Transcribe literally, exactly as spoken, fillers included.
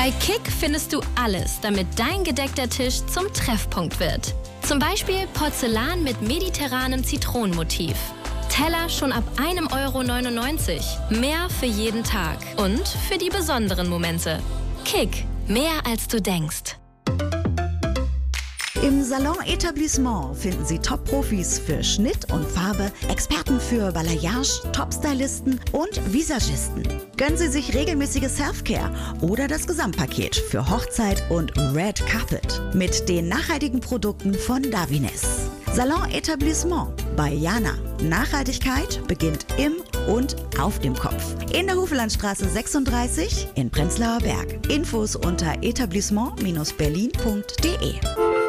Bei Kick findest du alles, damit dein gedeckter Tisch zum Treffpunkt wird. Zum Beispiel Porzellan mit mediterranem Zitronenmotiv. Teller schon ab einem Euro neunundneunzig. Mehr für jeden Tag und für die besonderen Momente. Kick, mehr als du denkst. Im Salon Etablissement finden Sie Top-Profis für Schnitt und Farbe, Experten für Balayage, Top-Stylisten und Visagisten. Gönnen Sie sich regelmäßige Self-Care oder das Gesamtpaket für Hochzeit und Red Carpet mit den nachhaltigen Produkten von Davines. Salon Etablissement bei Jana. Nachhaltigkeit beginnt im und auf dem Kopf. In der Hufelandstraße sechsunddreißig in Prenzlauer Berg. Infos unter etablissement Bindestrich berlin punkt de.